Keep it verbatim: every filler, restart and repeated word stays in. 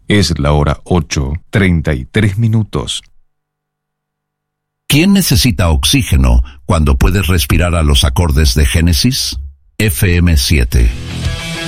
Es la hora ocho, treinta y tres minutos. ¿Quién necesita oxígeno cuando puedes respirar a los acordes de Génesis? F M siete.